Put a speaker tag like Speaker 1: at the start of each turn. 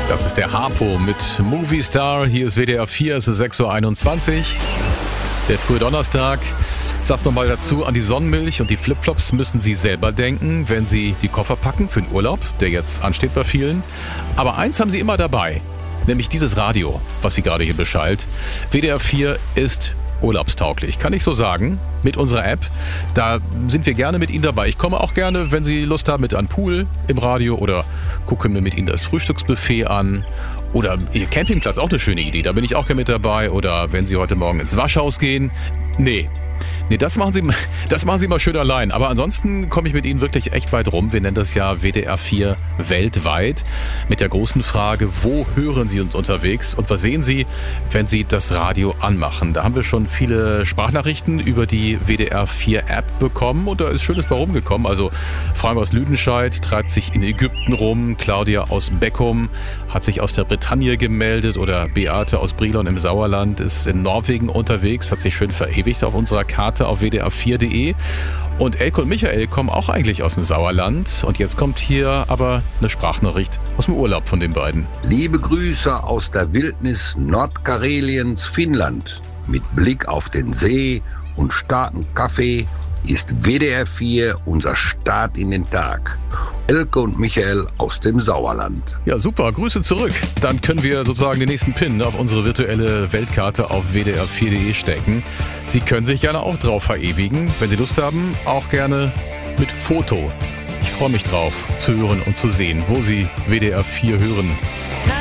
Speaker 1: Das ist der Harpo mit Movie Star. Hier ist WDR 4, es ist 6.21 Uhr. Der frühe Donnerstag. Ich sag's nochmal dazu, an die Sonnenmilch und die Flipflops müssen Sie selber denken, wenn Sie die Koffer packen für den Urlaub, der jetzt ansteht bei vielen. Aber eins haben Sie immer dabei, nämlich dieses Radio, was Sie gerade hier beschallt. WDR 4 ist urlaubstauglich, kann ich so sagen, mit unserer App. Da sind wir gerne mit Ihnen dabei. Ich komme auch gerne, wenn Sie Lust haben, mit an den Pool im Radio oder gucke mir mit Ihnen das Frühstücksbuffet an. Oder Ihr Campingplatz, auch eine schöne Idee. Da bin ich auch gerne mit dabei. Oder wenn Sie heute Morgen ins Waschhaus gehen. Nee, das machen Sie mal schön allein. Aber ansonsten komme ich mit Ihnen wirklich echt weit rum. Wir nennen das ja WDR 4 weltweit. Mit der großen Frage, wo hören Sie uns unterwegs und was sehen Sie, wenn Sie das Radio anmachen? Da haben wir schon viele Sprachnachrichten über die WDR 4 App bekommen und da ist Schönes bei rumgekommen. Also Frank aus Lüdenscheid treibt sich in Ägypten rum, Claudia aus Beckum hat sich aus der Bretagne gemeldet oder Beate aus Brilon im Sauerland ist in Norwegen unterwegs, hat sich schön verewigt auf unserer Karte auf wdr4.de. Und Elke und Michael kommen auch eigentlich aus dem Sauerland. Und jetzt kommt hier aber eine Sprachnachricht aus dem Urlaub von den beiden.
Speaker 2: Liebe Grüße aus der Wildnis Nordkareliens, Finnland. Mit Blick auf den See und starken Kaffee ist WDR 4 unser Start in den Tag. Elke und Michael aus dem Sauerland.
Speaker 1: Ja, super. Grüße zurück. Dann können wir sozusagen den nächsten Pin auf unsere virtuelle Weltkarte auf wdr4.de stecken. Sie können sich gerne auch drauf verewigen. Wenn Sie Lust haben, auch gerne mit Foto. Ich freue mich drauf, zu hören und zu sehen, wo Sie WDR 4 hören.